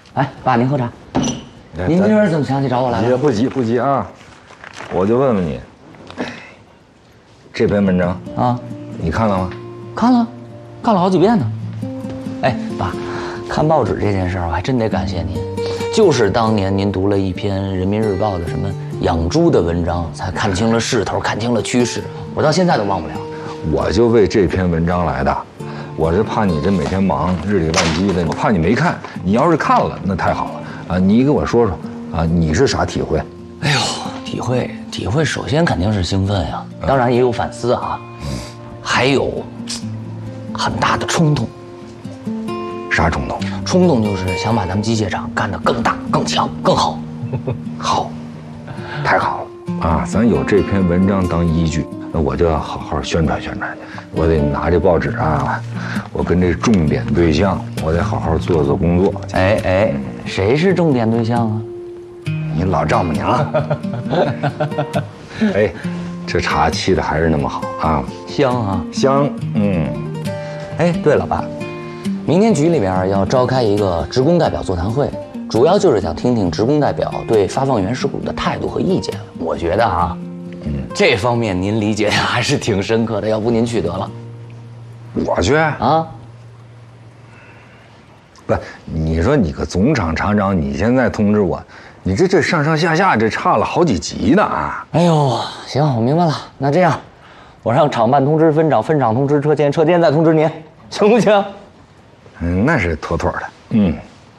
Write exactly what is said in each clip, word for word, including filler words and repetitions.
哎，爸，您喝茶。您今儿怎么想起找我来了？ 不急不急啊，我就问问你，这篇文章啊， 你看了吗？ 看了，看了好几遍呢。哎，爸，看报纸这件事儿，我还真得感谢您。就是当年您读了一篇《人民日报》的什么养猪的文章，才看清了势头，看清了趋势。我到现在都忘不了。 我就为这篇文章来的，我是怕你这每天忙，日理万机的，我怕你没看。你要是看了，那太好了啊！你给我说说啊，你是啥体会？ 哎呦，体会体会，首先肯定是兴奋呀，当然也有反思啊，还有很大的冲动。 啥冲动？ 冲动就是想把咱们机械厂干得更大、更强、更好。 好，太好了啊！咱有这篇文章当依据，那我就要好好宣传宣传。我得拿这报纸啊，我跟这重点对象，我得好好做做工作。 哎哎，谁是重点对象啊？ 你老丈母娘。哎，这茶沏的还是那么好啊， 香啊， 香。嗯。 哎，对了，爸，明天局里边要召开一个职工代表座谈会，主要就是想听听职工代表对发放原始股的态度和意见。我觉得啊，嗯，这方面您理解还是挺深刻的，要不您去得了。 我去啊？不，你说你个总厂厂长，你现在通知我，你这这上上下下这差了好几级呢啊！ 哎呦，行，我明白了。那这样，我让厂办通知分厂，分厂通知车间，车间再通知您，行不行？ 嗯，那是妥妥的。嗯。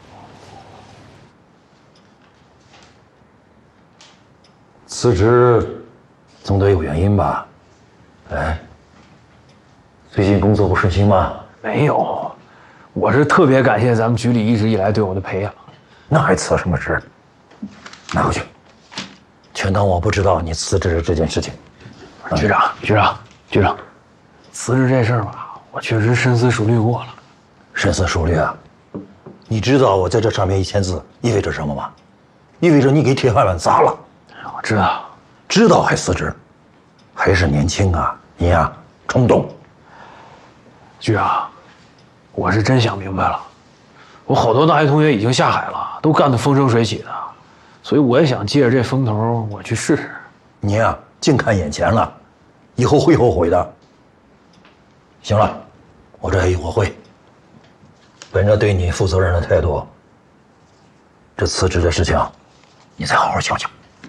辞职总得有原因吧？哎，最近工作不顺心吗？ 没有，我是特别感谢咱们局里一直以来对我的培养。 那还辞什么职？拿回去，全当我不知道你辞职这件事情。 局长，局长，局长，辞职这事儿吧，我确实深思熟虑过了。 深思熟虑啊？你知道我在这上面一签字意味着什么吗？意味着你给铁饭碗砸了。 我知道， 知道还辞职，还是年轻啊！你呀，冲动。 局长，我是真想明白了，我好多大学同学已经下海了，都干得风生水起的，所以我也想借着这风头，我去试试。 你呀，净看眼前了，以后会后悔的。行了，我这还有个会，本着对你负责任的态度，这辞职的事情，你再好好想想。